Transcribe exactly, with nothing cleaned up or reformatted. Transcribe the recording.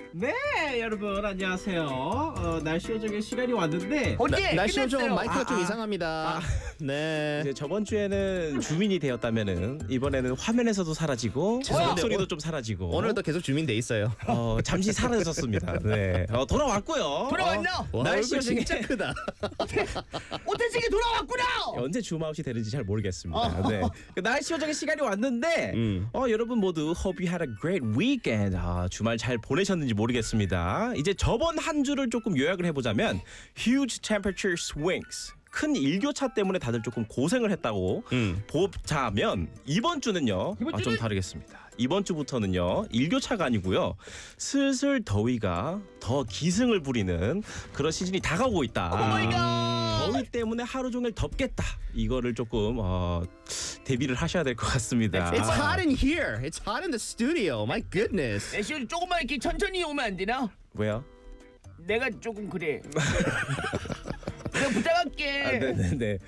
네, 여러분 안녕하세요. 어, 날씨 요정의 시간이 왔는데 언제 날씨 요정 끝났어요? 마이크가 아, 좀 아. 이상합니다. 네. 이제 저번 주에는 주민이 되었다면은 이번에는 화면에서도 사라지고 죄송한데 목소리도 오- 좀 사라지고 오늘도 계속 주민돼 있어요. 어, 잠시 사라졌습니다. 네, 어, 돌아왔고요. 돌아왔나? 어, 와, 날씨 얼굴 요정의 진짜 크다. 오태식이 돌아왔구나. 언제 줌아웃이 되는지 잘 모르겠습니다. 어. 네, 그 날씨 요정의 시간이 왔는데 음. 어, 여러분 모두 hope you had a great weekend. 아, 주말 잘 보내셨는지 모르겠습니다. 이제 저번 한 주를 조금 요약을 해보자면 huge temperature swings. 큰 일교차 때문에 다들 조금 고생을 했다고 음. 보자면 이번 주는요 이번 아, 좀 주는? 다르겠습니다. 이번 주부터는요 일교차가 아니고요 슬슬 더위가 더 기승을 부리는 그런 시즌이 다가오고 있다. 오 마이 갓. 더위 때문에 하루 종일 덥겠다. 이거를 조금 어, 대비를 하셔야 될 것 같습니다. It's hot in here. It's hot in the studio. My goodness. 애쉬 조금만 이렇게 천천히 오면 안 되나? 왜요? 내가 조금 그래. 내가 부탁할게. 아, 네네네.